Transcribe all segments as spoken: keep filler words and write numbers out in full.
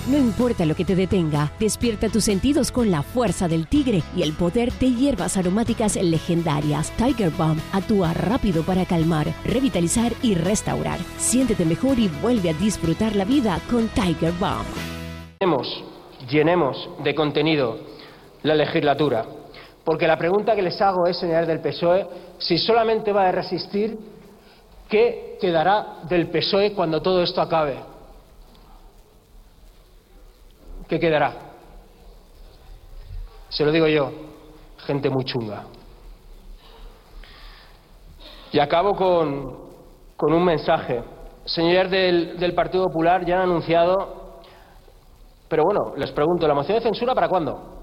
No importa lo que te detenga, despierta tus sentidos con la fuerza del tigre y el poder de hierbas aromáticas legendarias. Tiger Balm actúa rápido para calmar, revitalizar y restaurar. Siéntete mejor y vuelve a disfrutar la vida con Tiger Balm. Llenemos, llenemos de contenido la legislatura, porque la pregunta que les hago es, señores del P S O E, si solamente va a resistir, ¿qué quedará del P S O E cuando todo esto acabe? ¿Qué quedará? Se lo digo yo, gente muy chunga. Y acabo con, con un mensaje. Señores del, del Partido Popular ya han anunciado, pero bueno, les pregunto, ¿la moción de censura para cuándo?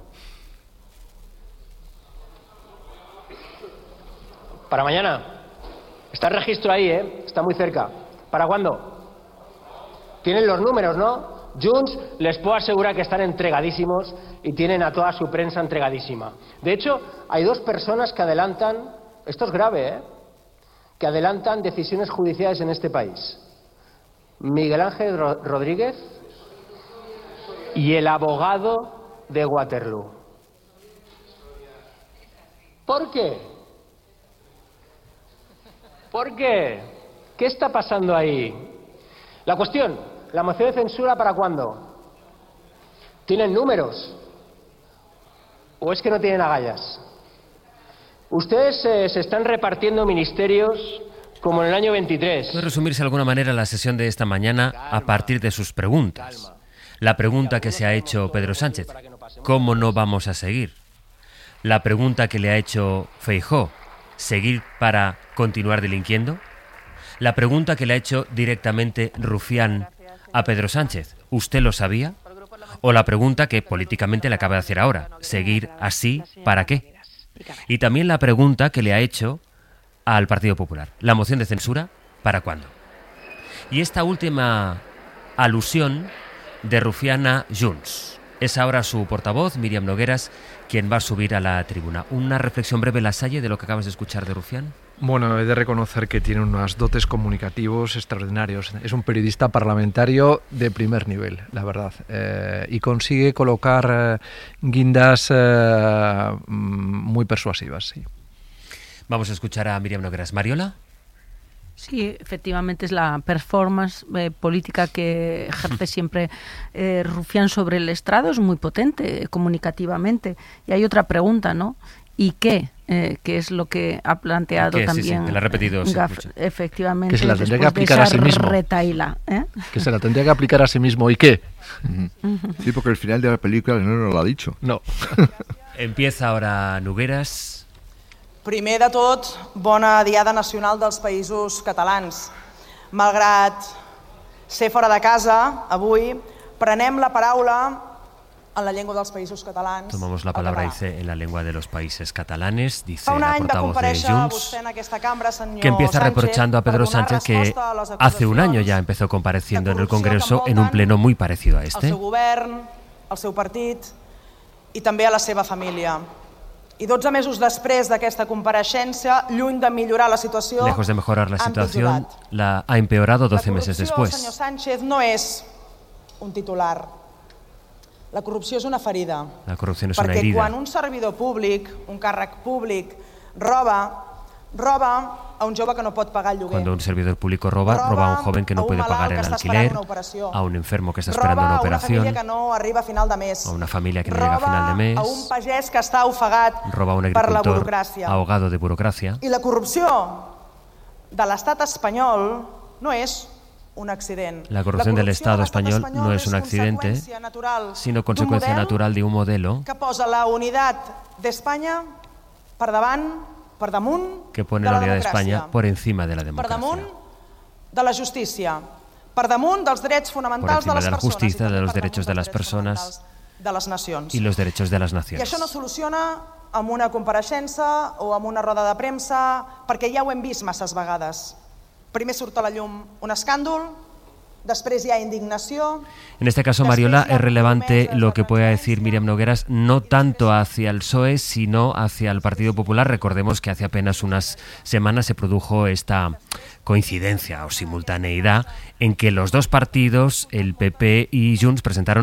¿Para mañana? Está el registro ahí, ¿eh? Está muy cerca. ¿Para cuándo? Tienen los números, ¿no? Junts, les puedo asegurar que están entregadísimos y tienen a toda su prensa entregadísima. De hecho, hay dos personas que adelantan, esto es grave, ¿eh?, que adelantan decisiones judiciales en este país. Miguel Ángel Rodríguez y el abogado de Waterloo. ¿Por qué? ¿Por qué? ¿Qué está pasando ahí? La cuestión... ¿La moción de censura para cuándo? ¿Tienen números? ¿O es que no tienen agallas? Ustedes eh, se están repartiendo ministerios como en el año veintitrés. Puede resumirse de alguna manera la sesión de esta mañana a partir de sus preguntas. La pregunta que se ha hecho Pedro Sánchez, ¿cómo no vamos a seguir? La pregunta que le ha hecho Feijóo, ¿seguir para continuar delinquiendo? La pregunta que le ha hecho directamente Rufián a Pedro Sánchez, ¿usted lo sabía? O la pregunta que políticamente le acaba de hacer ahora, ¿seguir así para qué? Y también la pregunta que le ha hecho al Partido Popular, ¿la moción de censura para cuándo? Y esta última alusión de Rufián a Junts. Es ahora su portavoz, Míriam Nogueras, quien va a subir a la tribuna. Una reflexión breve, Lasalle, de lo que acabas de escuchar de Rufián. Bueno, he de reconocer que tiene unos dotes comunicativos extraordinarios. Es un periodista parlamentario de primer nivel, la verdad. Eh, y consigue colocar eh, guindas eh, muy persuasivas, sí. Vamos a escuchar a Míriam Nogueras. ¿Mariola? Sí, efectivamente es la performance eh, política que ejerce siempre eh, Rufián sobre el estrado, es muy potente eh, comunicativamente. Y hay otra pregunta, ¿no? ¿Y qué? Eh, que es lo que ha planteado ¿Qué? también. Sí, sí, que la ha repetido. Eh, Sí, Gaf, efectivamente. Que se la tendría que aplicar a sí mismo. Retaila, ¿eh? Que se la tendría que aplicar a sí mismo. ¿Y qué? Sí, porque el final de la película no nos lo ha dicho. No. Empieza ahora Nogueras. Primer de tot, bona Diada Nacional dels Països Catalans. Malgrat ser fora de casa, avui prenem la paraula en la llengua dels Països Catalans. Tomamos la palabra, dice, en la lengua de los países catalanes, dice Fa un la any va portavoz de comparèixer Junts, vostè en aquesta cambra, senyor que empieza Sánchez, reprochando a Pedro per donar Sánchez que resposta a les hace un año ya acusacions empezó compareciendo en el de corrupció Congreso que en un envolten pleno muy parecido a al este. seu govern, al seu partit i també a la seva família. I dotze mesos després d'aquesta compareixença, lluny de millorar la situació, Lejos de mejorar la ha situación, empitjorat. la ha empeorado doce La meses corrupció, después. senyor Sánchez, no és un titular. La corrupció és una ferida. La corrupción es una Perquè herida. quan un servidor públic, un càrrec públic, roba, roba a un jove que no pot pagar el lloguer. Cuando un servidor público roba, Roba roba a un joven que no a un puede malalt pagar que el està alquiler, esperant una operació. a un enfermo que está esperando una Roba a una operación, família que no arriba a final de mes. a una familia que no llega a final de Roba mes, a un pagès que està ofegat roba a un per la agricultor burocràcia. ahogado de burocracia. I la corrupció de l'estat espanyol no és un accident. La corrupción del Estado de l'estat español no es un accidente, conseqüència natural sino consecuencia d'un model natural de un modelo que posa la unitat d'Espanya per davant, per damunt que pone de la la unidad de democràcia, España por encima de la per democracia, damunt de la justícia, per damunt dels drets por fonamentals encima de de les la persones justicia, i de també los per derechos damunt de dels las drets personas fonamentals de les nacions. y los derechos de las I naciones. això no soluciona amb una compareixença o amb una roda de premsa, perquè ja ho hem vist masses vegades. Primer surt a la llum un escàndol, després hi ha indignació. En este caso, Mariola, es relevante lo que pueda decir Míriam Nogueras, no tanto hacia el P S O E, sino hacia el Partido Popular. Recordemos que hace apenas unas semanas se produjo esta coincidencia o simultaneidad en que los dos partidos, el P P y Junts, presentaron